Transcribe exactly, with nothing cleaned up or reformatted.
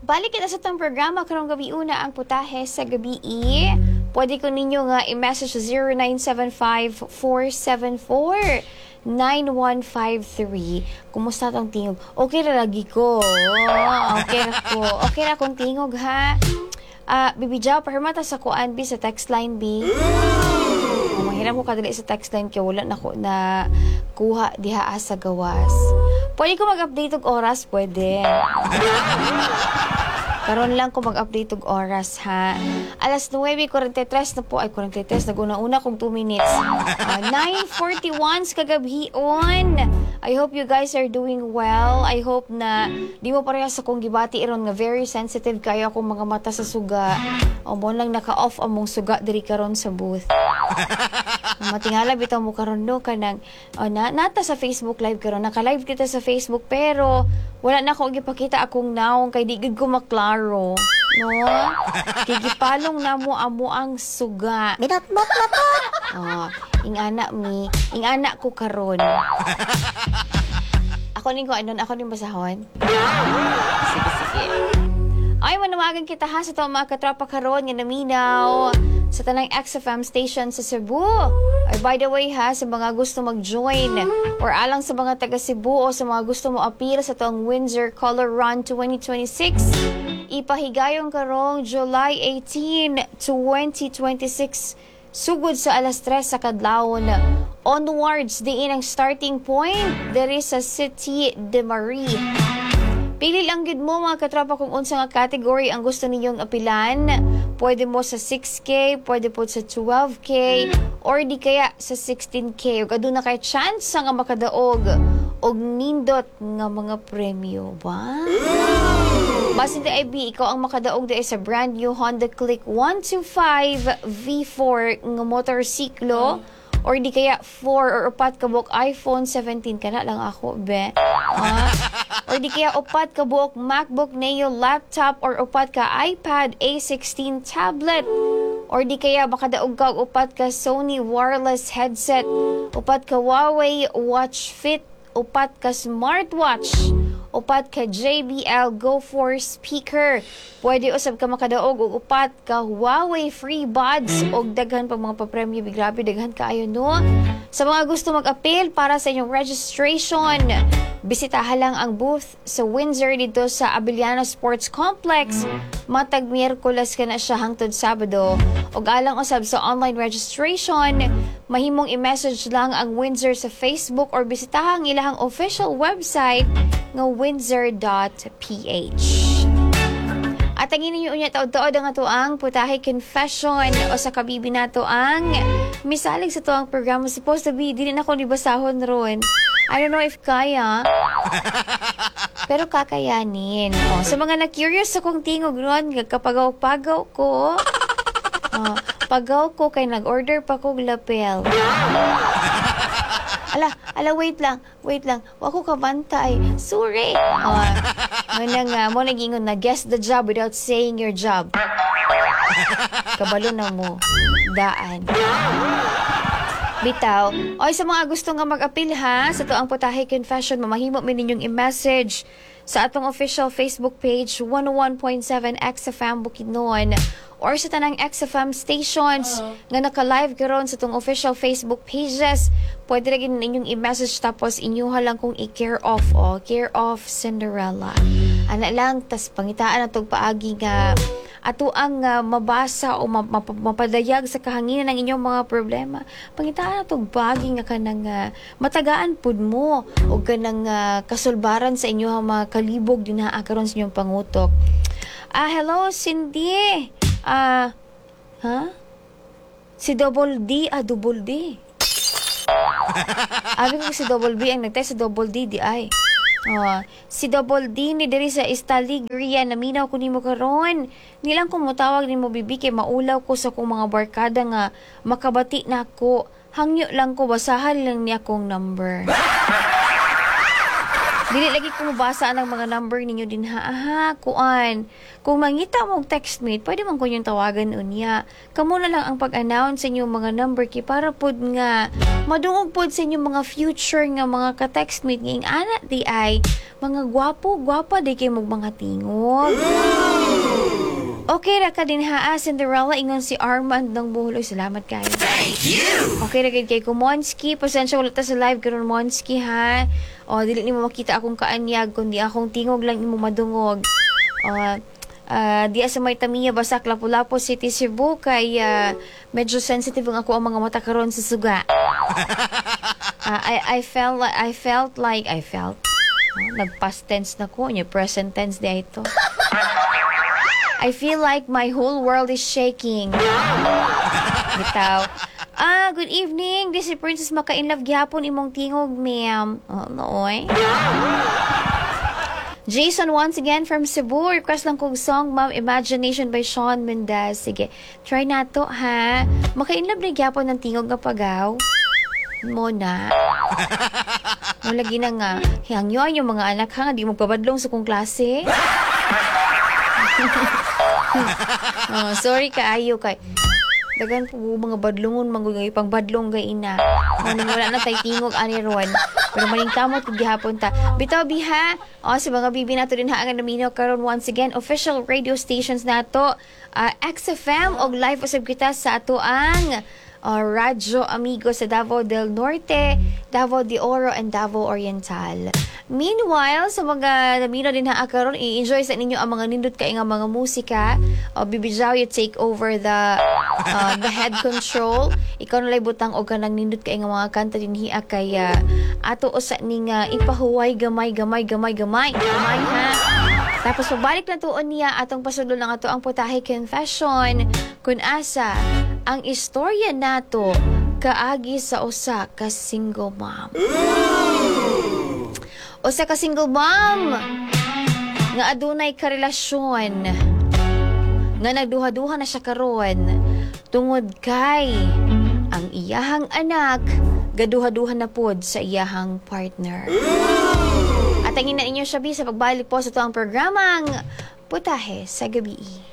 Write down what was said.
Balik kita sa itong programa karong gabi una ang putahe sa gabi. Pwede ko ninyo nga i-message sa zero nine seven five, four seven four, nine one five three. Kumusta tong tingog? Okay na lagi ko. Okay na ko. Okay na kong tingog ha. Ah, uh, bibijaw pahirmata sa kuan bi sa text line bi. Oh, mahirap ko kadali sa text line kaya wala na ko na kuha diha sa gawas. Pwede ko mag-update og oras, pwede. Karon lang ko mag-update og oras ha. Alas nuwebe forty-three na po. Ay, forty-three. Naguna-una kong two minutes. Uh, nine forty-one sa kagabhion. I hope you guys are doing well. I hope na di mo parehas akong gibati iron nga very sensitive kayo akong mga mata sa suga. O mo lang naka-off among suga diri karon sa booth. Matingala bitaw mo karon no kanang oh, na, nata sa Facebook live karon. Naka-live kita sa Facebook pero wala na ako gipakita akong naong kay di gid ko maklaro. No? Kigipalong na mo amo ang suga. Minatmak na po. Oh, ing anak mi, ing anak ko karon. Ako ning ko anon, ako ning basahon. Sige, sige. Ay, manawagan kita ha sa itong mga katropa karon nga naminaw sa tanang X F M station sa Cebu. Ay, by the way ha, sa mga gusto mag-join or alang sa mga taga Cebu o sa mga gusto mo appeal sa itong Windsor Color Run twenty twenty-six, ipahigayong karong July eighteenth, twenty twenty-six, sugod sa alas tres sa kadlawon. Onwards, diin ang starting point, there is a City de Marie. Pili lang gid mo mga katropa kung unsa nga category ang gusto ninyong apilan. Pwede mo sa six K, pwede po sa twelve K, or di kaya sa sixteen K. Ug aduna kay chance nga makadaog og nindot nga mga premyo ba? Basin I B, ikaw ang makadaog dahil sa brand new Honda Click one twenty-five V four nga motorsiklo. Or di kaya four or upat kabuk iPhone seventeen kana lang ako be. Ha? Or di kaya upat kabuk MacBook Neo laptop or upat ka iPad A sixteen tablet. Or di kaya makadaog ka upat ka Sony wireless headset, upat ka Huawei Watch Fit, upat ka smartwatch, upat ka J B L Go four speaker. Pwede usab ka makadaog og upat ka Huawei free buds og daghan pa mga papremyo. Grabe daghan kaayo no. Sa mga gusto mag-appeal para sa inyong registration, bisitahan lang ang booth sa Windsor dito sa Abiliana Sports Complex. Matag Miyerkules ka na siya hangtod Sabado. Og alang usab sa online registration, mahimong i-message lang ang Windsor sa Facebook or bisitahan ang ilahang official website nga windsor dot p h. At ang ninyo unya taod-taod ang ato ang putahe confession o sa kabibi nato ang misalig sa to ang programa. Supposed to be, di rin ako nibasahon ron. I don't know if kaya. Pero kakayanin. O, sa mga na-curious sa kong tingog ron, kapagaw-pagaw ko. O, pagaw ko kay nag-order pa kong lapel. Ala, ala, wait lang, wait lang. Wako kabantay. Sorry. O, mo nga, mo nag-ingon na guess the job without saying your job. Kabalo na mo. Daan. Bitaw. Oy, sa mga gusto nga mag-appeal ha, sa to ang putahe confession, mamahimo mi ninyong i-message sa atong official Facebook page one oh one point seven X F M Bukidnon or sa tanang X F M stations uh-huh. nga naka-live karon sa tong official Facebook pages. Pwede rin ninyong i-message tapos inyuha lang kung i-care off o care off Cinderella. Ana lang, tas pangitaan na tong paagi nga ato ang uh, mabasa o map- map- mapadayag sa kahanginan ng inyong mga problema. Pangitaan na itong bagay nga kanang uh, matagaan pud mo o kanang uh, kasulbaran sa inyong mga kalibog din na karon sa inyong pangutok. Ah, uh, hello, Cindy. Ah, uh, ha? Huh? Si Double D, ah, Double D. Abi ko si Double B ang nagtay sa Double D, di ay. Oh, si Double D ni diri sa Estaligria naminaw ko nimo karon. Nilang ko motawag nimo bibi kay maulaw ko sa kong mga barkada nga makabati nako. Hangyo lang ko basahan lang niya kong number. Dili lagi ko mabasa ang mga number ninyo din ha. Aha, kuan. Kung mangita mo og textmate, pwede man ko yung tawagan unya. Kamo na lang ang pag-announce sa inyong mga number kay para pod nga madungog pod sa inyong mga future nga mga ka-textmate nging ana di ay mga gwapo, gwapa di kay mong mga tingog. Okay ra ka din ha, Cinderella, ingon si Armand ng Buholoy. Salamat kayo. Thank you! Okay ra gid kay Kumonski. Pasensya wala ta sa live karon Monski ha. O dili nimo makita akong kaanyag kundi akong tingog lang imo madungog. O uh, di sa may Tamiya Basak Lapu-Lapu City Cebu kay uh, medyo sensitive ang ako ang mga mata karon sa suga. Uh, I I felt like I felt like I felt uh, nag-past tense na ko, nya present tense di ito. I feel like my whole world is shaking. Bitaw. Ah, good evening. This is Princess Maka-inlove gihapon imong tingog, ma'am. Oh, nooy. Jason once again from Cebu. Request lang kong song, Ma'am, Imagination by Shawn Mendes. Sige, try na to, ha? Maka-inlove na gihapon ng tingog nga pagaw. Mona. Malagi na nga. Hiyang yung mga anak, ha? Di mo pabadlong sa kong klase. Oh, sorry kaayo kay dagan po mga badlungon manggugay pang badlong gay ina. Ano wala na tay tingog ani ron. Pero maning kamot kung gihapon ta. Bitaw biha. O sa mga bibi nato din ha ang naminaw karon once again official radio stations nato. Uh, X F M og live usab kita sa ato ang uh, Radyo Amigo sa Davao del Norte, Davao de Oro and Davao Oriental. Meanwhile, sa mga namino din ha karon, i-enjoy sa ninyo ang mga nindot kay nga mga musika. O bibijaw you take over the uh, the head control. Ikaw na lay butang og kanang nindot kay nga mga kanta din hiya kay uh, ato usa ning uh, ipahuway gamay gamay gamay gamay gamay ha. Tapos pabalik na tuon niya atong pasudlo lang ato ang putahe confession kun asa ang istorya nato kaagi sa usa ka single mom. Usa ka single mom nga adunay karelasyon nga nagduha-duha na siya karon tungod kay ang iyahang anak gaduha-duha na pod sa iyahang partner. At ang ina ninyo siya sa pagbalik po sa ito ang programang Putahe sa Gabi.